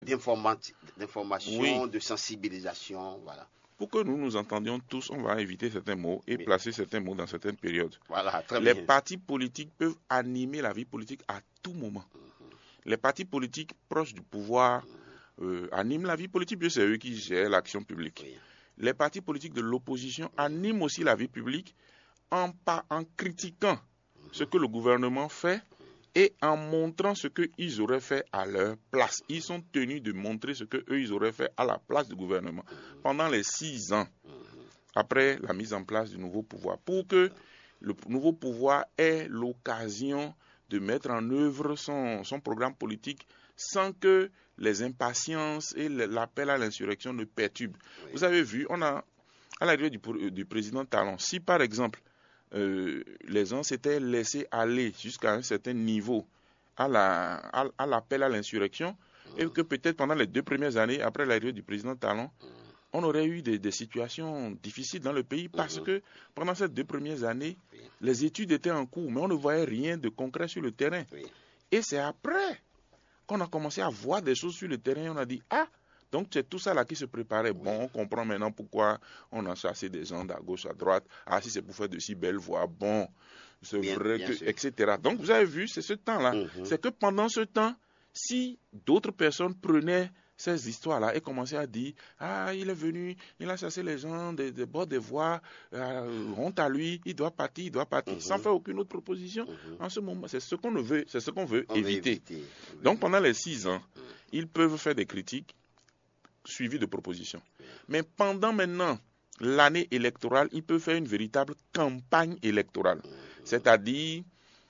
d'information, Oui. de sensibilisation, voilà. Pour que nous nous entendions tous, on va éviter certains mots et Oui. placer certains mots dans certaines périodes. Voilà, très Les bien. partis politiques peuvent animer la vie politique à tout moment. Les partis politiques proches du pouvoir animent la vie politique, puis c'est eux qui gèrent l'action publique. Oui. Les partis politiques de l'opposition animent aussi la vie publique en critiquant ce que le gouvernement fait et en montrant ce qu'ils auraient fait à leur place. Ils sont tenus de montrer ce qu'eux, ils auraient fait à la place du gouvernement pendant les 6 ans après la mise en place du nouveau pouvoir, pour que le nouveau pouvoir ait l'occasion de mettre en œuvre son programme politique sans que les impatiences et l'appel à l'insurrection ne perturbent. Oui. Vous avez vu, on a, à l'arrivée du président Talon, si par exemple les gens s'étaient laissés aller jusqu'à un certain niveau à l'appel à l'insurrection, et que peut-être pendant les 2 premières années après l'arrivée du président Talon, on aurait eu des situations difficiles dans le pays parce que pendant ces 2 premières années, les études étaient en cours, mais on ne voyait rien de concret sur le terrain. Oui. Et c'est après qu'on a commencé à voir des choses sur le terrain et on a dit, ah, donc c'est tout ça là qui se préparait. Bon, on comprend maintenant pourquoi on a chassé des gens d'à gauche à droite. Ah, si c'est pour faire de si belles voix, bon, c'est vrai que, sûr. etc. Donc vous avez vu, c'est ce temps-là. C'est que pendant ce temps, si d'autres personnes prenaient ces histoires-là et commençaient à dire, ah, il est venu, il a chassé les gens des bords des voies, honte à lui, il doit partir, sans faire aucune autre proposition. En ce moment, c'est ce qu'on veut, éviter. Donc pendant les 6 ans, ils peuvent faire des critiques suivies de propositions. Mais pendant maintenant l'année électorale, ils peuvent faire une véritable campagne électorale. C'est-à-dire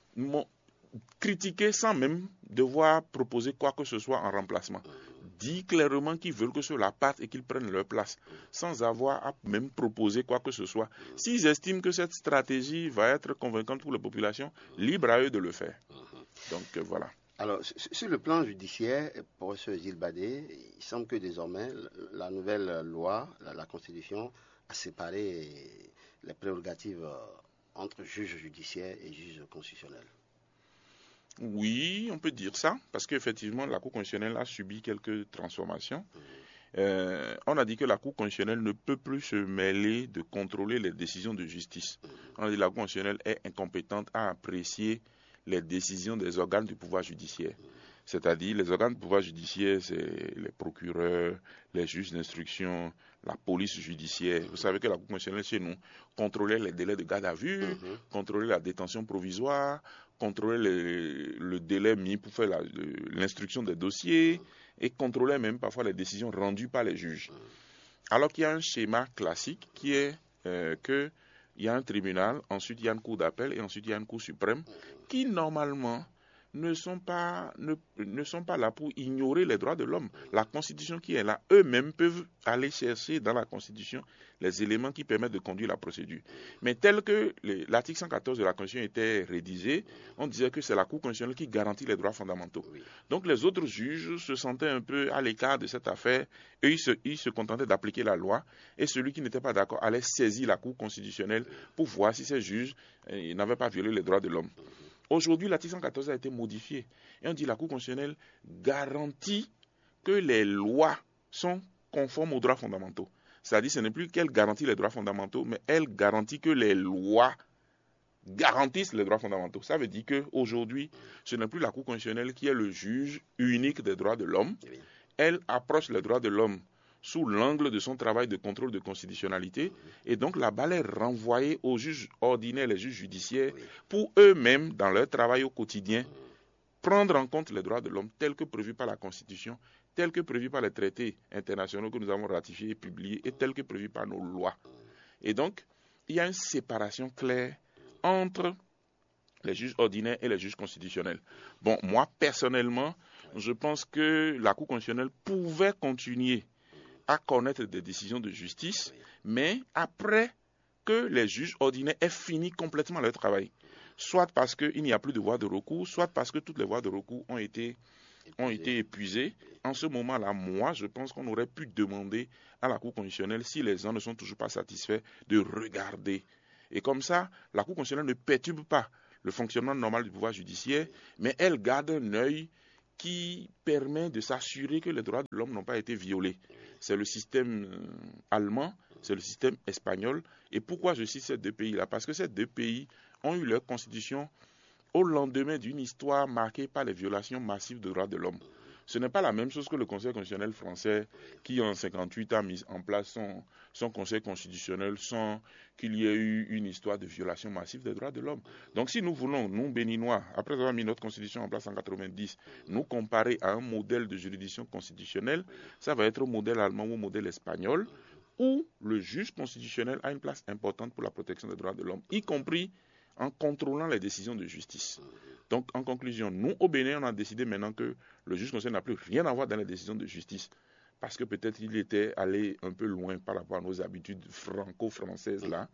critiquer sans même devoir proposer quoi que ce soit en remplacement. Dit clairement qu'ils veulent que cela parte et qu'ils prennent leur place, sans avoir à même proposer quoi que ce soit. S'ils estiment que cette stratégie va être convaincante pour la population, libre à eux de le faire. Donc voilà. Alors, sur le plan judiciaire, professeur Gilles Badé, il semble que désormais, la nouvelle loi, la Constitution, a séparé les prérogatives entre juges judiciaires et juges constitutionnels. Oui, on peut dire ça, parce qu'effectivement, la Cour constitutionnelle a subi quelques transformations. On a dit que la Cour constitutionnelle ne peut plus se mêler de contrôler les décisions de justice. On a dit que la Cour constitutionnelle est incompétente à apprécier les décisions des organes du pouvoir judiciaire. C'est-à-dire, les organes du pouvoir judiciaire, c'est les procureurs, les juges d'instruction, la police judiciaire. Vous savez que la Cour constitutionnelle chez nous contrôlait les délais de garde à vue, contrôlait la détention provisoire, contrôlait le délai mis pour faire l'instruction des dossiers et contrôlait même parfois les décisions rendues par les juges. Alors qu'il y a un schéma classique qui est qu'il y a un tribunal, ensuite il y a une cour d'appel et ensuite il y a une cour suprême qui normalement ne sont pas là pour ignorer les droits de l'homme. La Constitution qui est là, eux-mêmes peuvent aller chercher dans la Constitution les éléments qui permettent de conduire la procédure. Mais tel que l'article 114 de la Constitution était rédigé, on disait que c'est la Cour constitutionnelle qui garantit les droits fondamentaux. Donc les autres juges se sentaient un peu à l'écart de cette affaire, et ils se contentaient d'appliquer la loi, et celui qui n'était pas d'accord allait saisir la Cour constitutionnelle pour voir si ces juges n'avaient pas violé les droits de l'homme. Aujourd'hui, l'article 114 a été modifié. Et on dit que la Cour constitutionnelle garantit que les lois sont conformes aux droits fondamentaux. C'est-à-dire que ce n'est plus qu'elle garantit les droits fondamentaux, mais elle garantit que les lois garantissent les droits fondamentaux. Ça veut dire qu'aujourd'hui, ce n'est plus la Cour constitutionnelle qui est le juge unique des droits de l'homme. Elle approche les droits de l'homme sous l'angle de son travail de contrôle de constitutionnalité, et donc la balle est renvoyée aux juges ordinaires, les juges judiciaires, pour eux-mêmes, dans leur travail au quotidien, prendre en compte les droits de l'homme tels que prévus par la Constitution, tels que prévus par les traités internationaux que nous avons ratifiés et publiés, et tels que prévus par nos lois. Et donc, il y a une séparation claire entre les juges ordinaires et les juges constitutionnels. Bon, moi, personnellement, je pense que la Cour constitutionnelle pouvait continuer à connaître des décisions de justice, mais après que les juges ordinaires aient fini complètement leur travail. Soit parce qu'il n'y a plus de voies de recours, soit parce que toutes les voies de recours ont été épuisées. En ce moment-là, moi, je pense qu'on aurait pu demander à la Cour constitutionnelle, si les gens ne sont toujours pas satisfaits, de regarder. Et comme ça, la Cour constitutionnelle ne perturbe pas le fonctionnement normal du pouvoir judiciaire, mais elle garde un œil qui permet de s'assurer que les droits de l'homme n'ont pas été violés. C'est le système allemand, c'est le système espagnol. Et pourquoi je cite ces deux pays-là? Parce que ces deux pays ont eu leur constitution au lendemain d'une histoire marquée par les violations massives des droits de l'homme. Ce n'est pas la même chose que le Conseil constitutionnel français qui, en 1958, a mis en place son Conseil constitutionnel sans qu'il y ait eu une histoire de violation massive des droits de l'homme. Donc si nous voulons, nous, Béninois, après avoir mis notre constitution en place en 1990, nous comparer à un modèle de juridiction constitutionnelle, ça va être au modèle allemand ou au modèle espagnol, où le juge constitutionnel a une place importante pour la protection des droits de l'homme, y compris en contrôlant les décisions de justice. Donc, en conclusion, nous, au Bénin, on a décidé maintenant que le juge constitutionnel n'a plus rien à voir dans les décisions de justice, parce que peut-être il était allé un peu loin par rapport à nos habitudes franco-françaises là.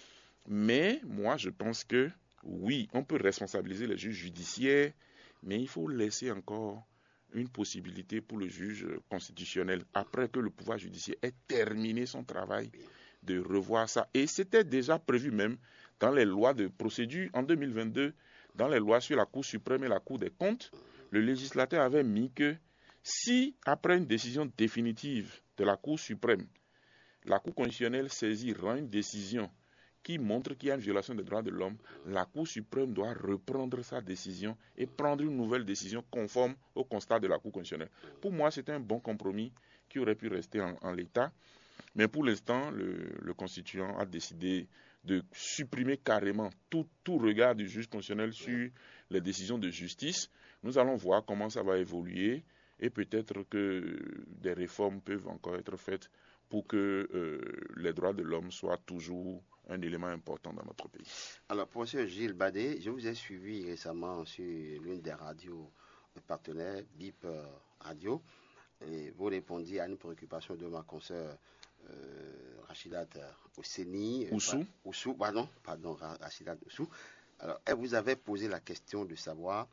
Mais moi, je pense que, oui, on peut responsabiliser les juges judiciaires, mais il faut laisser encore une possibilité pour le juge constitutionnel, après que le pouvoir judiciaire ait terminé son travail, de revoir ça. Et c'était déjà prévu même dans les lois de procédure en 2022, dans les lois sur la Cour suprême et la Cour des comptes, le législateur avait mis que si, après une décision définitive de la Cour suprême, la Cour constitutionnelle saisie rend une décision qui montre qu'il y a une violation des droits de l'homme, la Cour suprême doit reprendre sa décision et prendre une nouvelle décision conforme au constat de la Cour constitutionnelle. Pour moi, c'est un bon compromis qui aurait pu rester en l'état. Mais pour l'instant, le constituant a décidé de supprimer carrément tout regard du juge constitutionnel sur les décisions de justice. Nous allons voir comment ça va évoluer et peut-être que des réformes peuvent encore être faites pour que les droits de l'homme soient toujours un élément important dans notre pays. Alors, professeur Gilles Badé, je vous ai suivi récemment sur l'une des radios partenaires, BIP Radio, et vous répondiez à une préoccupation de ma consoeur Rachidat Ousseni. Oussou, pardon, Rachidat Oussou. Alors, elle vous avait posé la question de savoir,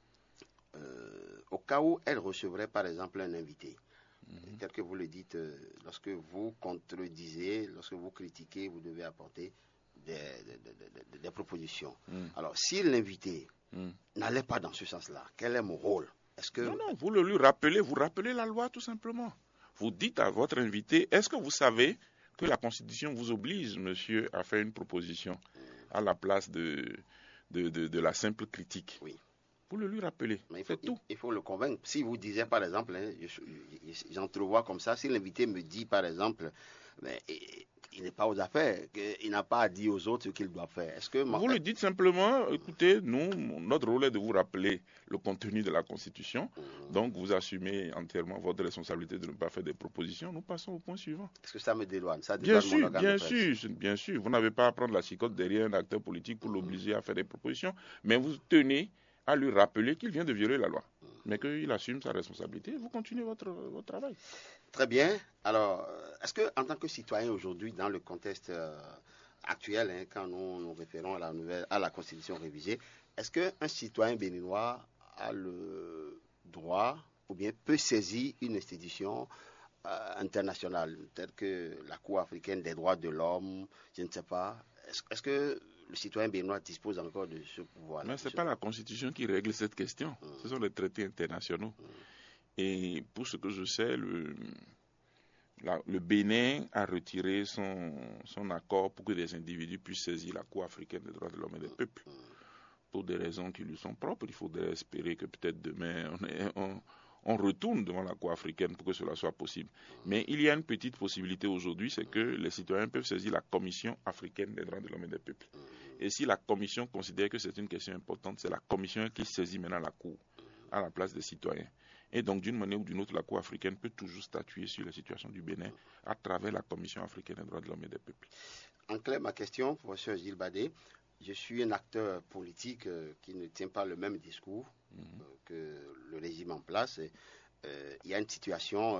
au cas où elle recevrait par exemple un invité, tel que vous le dites, lorsque vous contredisez, lorsque vous critiquez, vous devez apporter des propositions. Alors, si l'invité n'allait pas dans ce sens-là, quel est mon rôle? Non, vous le lui rappelez, vous rappelez la loi tout simplement. Vous dites à votre invité, est-ce que vous savez que la Constitution vous oblige, monsieur, à faire une proposition à la place de la simple critique? Oui. Vous le lui rappelez, c'est tout. Il faut le convaincre. Si vous disiez, par exemple, j'entrevois comme ça, si l'invité me dit, par exemple, mais il n'est pas aux affaires, il n'a pas à dire aux autres ce qu'il doit faire. Vous lui dites simplement, écoutez, notre rôle est de vous rappeler le contenu de la Constitution, donc vous assumez entièrement votre responsabilité de ne pas faire des propositions. Nous passons au point suivant. Est-ce que ça me dédouane? Bien sûr. Vous n'avez pas à prendre la chicotte derrière un acteur politique pour l'obliger à faire des propositions, mais vous tenez à lui rappeler qu'il vient de violer la loi, mais qu'il assume sa responsabilité et vous continuez votre travail. Très bien. Alors, est-ce que, en tant que citoyen aujourd'hui, dans le contexte actuel, quand nous référons à la Constitution révisée, est-ce qu'un citoyen béninois a le droit ou bien peut saisir une institution internationale, telle que la Cour africaine des droits de l'homme, je ne sais pas. Est-ce que le citoyen béninois dispose encore de ce pouvoir-là? Mais ce n'est pas la Constitution qui règle cette question. Ce sont les traités internationaux. Et pour ce que je sais, le Bénin a retiré son accord pour que des individus puissent saisir la Cour africaine des droits de l'homme et des peuples. Pour des raisons qui lui sont propres, il faudrait espérer que peut-être demain on retourne devant la Cour africaine pour que cela soit possible. Mais il y a une petite possibilité aujourd'hui, c'est que les citoyens peuvent saisir la Commission africaine des droits de l'homme et des peuples. Et si la Commission considère que c'est une question importante, c'est la Commission qui saisit maintenant la Cour à la place des citoyens. Et donc, d'une manière ou d'une autre, la Cour africaine peut toujours statuer sur la situation du Bénin à travers la Commission africaine des droits de l'homme et des peuples. En clair, ma question, professeur Gilles Badé, je suis un acteur politique qui ne tient pas le même discours que le régime en place. Il y a une situation,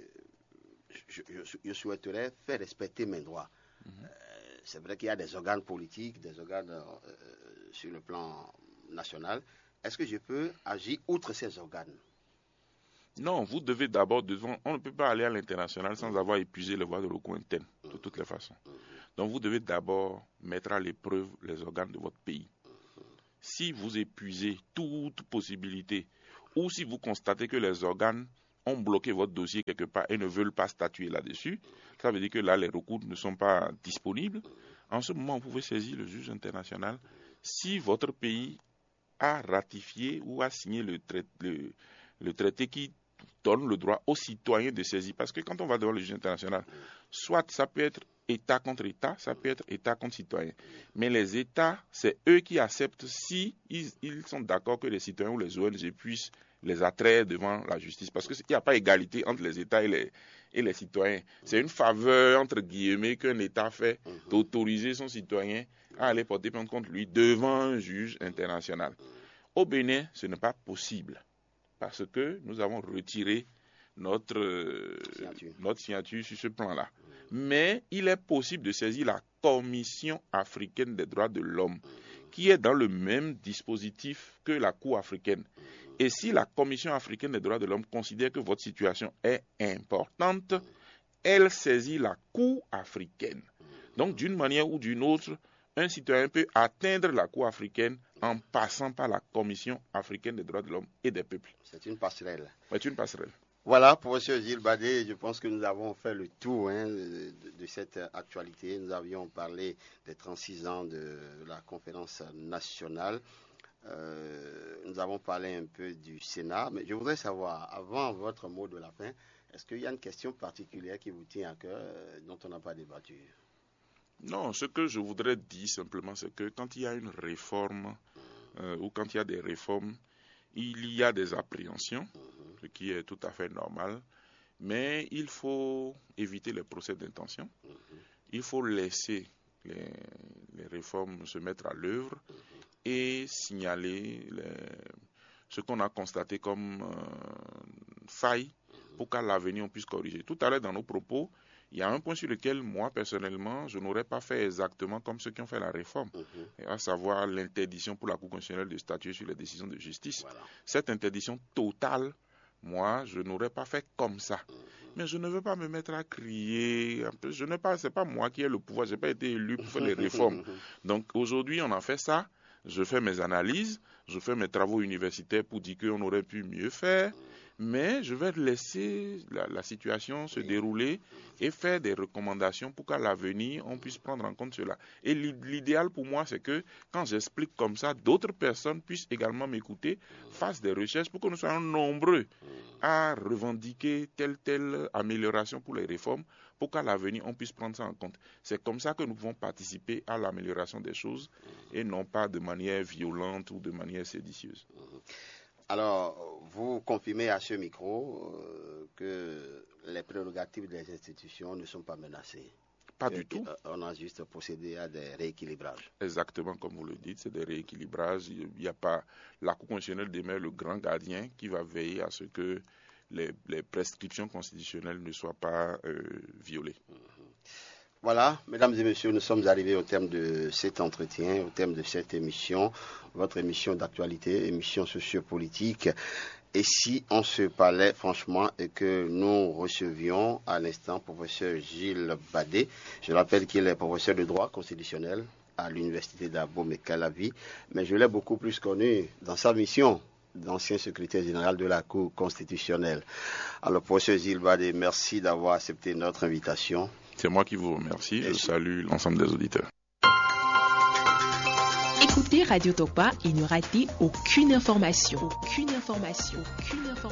je souhaiterais faire respecter mes droits. C'est vrai qu'il y a des organes politiques, des organes sur le plan national. Est-ce que je peux agir outre ces organes? Non, vous devez d'abord, on ne peut pas aller à l'international sans avoir épuisé les voies de recours internes, de toutes les façons. Donc vous devez d'abord mettre à l'épreuve les organes de votre pays. Si vous épuisez toute possibilité ou si vous constatez que les organes ont bloqué votre dossier quelque part et ne veulent pas statuer là-dessus, ça veut dire que là, les recours ne sont pas disponibles. En ce moment, vous pouvez saisir le juge international si votre pays a ratifié ou a signé le traité qui donne le droit aux citoyens de saisir. Parce que quand on va devant le juge international, soit ça peut être État contre État, ça peut être État contre citoyen. Mais les États, c'est eux qui acceptent si ils sont d'accord que les citoyens ou les ONG puissent les attraire devant la justice. Parce qu'il n'y a pas égalité entre les États et les citoyens. C'est une faveur, entre guillemets, qu'un État fait d'autoriser son citoyen à aller porter plainte contre lui devant un juge international. Au Bénin, ce n'est pas possible. Parce que nous avons retiré notre signature sur ce plan-là. Mais il est possible de saisir la Commission africaine des droits de l'homme, qui est dans le même dispositif que la Cour africaine. Et si la Commission africaine des droits de l'homme considère que votre situation est importante, elle saisit la Cour africaine. Donc, d'une manière ou d'une autre, un citoyen peut atteindre la Cour africaine en passant par la Commission africaine des droits de l'homme et des peuples. C'est une passerelle. C'est une passerelle. Voilà, professeur Gilles Badé, je pense que nous avons fait le tour de cette actualité. Nous avions parlé des 36 ans de la conférence nationale. Nous avons parlé un peu du Sénat, mais je voudrais savoir, avant votre mot de la fin, est-ce qu'il y a une question particulière qui vous tient à cœur, dont on n'a pas débattu? Non, ce que je voudrais dire simplement, c'est que quand il y a une réforme, ou quand il y a des réformes, il y a des appréhensions, ce qui est tout à fait normal, mais il faut éviter les procès d'intention. Il faut laisser les réformes se mettre à l'œuvre et signaler ce qu'on a constaté comme faille pour qu'à l'avenir on puisse corriger. Tout à l'heure dans nos propos, il y a un point sur lequel moi personnellement je n'aurais pas fait exactement comme ceux qui ont fait la réforme, à savoir l'interdiction pour la Cour constitutionnelle de statuer sur les décisions de justice. Voilà. Cette interdiction totale, moi je n'aurais pas fait comme ça. Mais je ne veux pas me mettre à crier. C'est pas moi qui ai le pouvoir, je n'ai pas été élu pour faire les réformes. Donc aujourd'hui on a fait ça. Je fais mes analyses, je fais mes travaux universitaires pour dire qu'on aurait pu mieux faire, mais je vais laisser la situation se dérouler et faire des recommandations pour qu'à l'avenir, on puisse prendre en compte cela. Et l'idéal pour moi, c'est que quand j'explique comme ça, d'autres personnes puissent également m'écouter, fassent des recherches pour que nous soyons nombreux à revendiquer telle amélioration pour les réformes, pour qu'à l'avenir, on puisse prendre ça en compte. C'est comme ça que nous pouvons participer à l'amélioration des choses et non pas de manière violente ou de manière séditieuse. Alors, vous confirmez à ce micro que les prérogatives des institutions ne sont pas menacées? Pas du tout. On a juste procédé à des rééquilibrages. Exactement comme vous le dites, c'est des rééquilibrages. Il n'y a pas la Cour constitutionnelle demeure le grand gardien qui va veiller à ce que les prescriptions constitutionnelles ne soient pas violées. Voilà, mesdames et messieurs, nous sommes arrivés au terme de cet entretien, au terme de cette émission, votre émission d'actualité, émission sociopolitique. Et si on se parlait franchement et que nous recevions à l'instant professeur Gilles Badé, je rappelle qu'il est professeur de droit constitutionnel à l'université d'Abomey-Calavi, mais je l'ai beaucoup plus connu dans sa mission d'ancien secrétaire général de la Cour constitutionnelle. Alors professeur Gilles Badé, merci d'avoir accepté notre invitation. C'est moi qui vous remercie. Je salue l'ensemble des auditeurs. Écoutez Radio Tokpa et ne ratez aucune information.